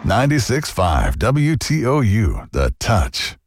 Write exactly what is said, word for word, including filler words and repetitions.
ninety-six point five W T O U, The Touch.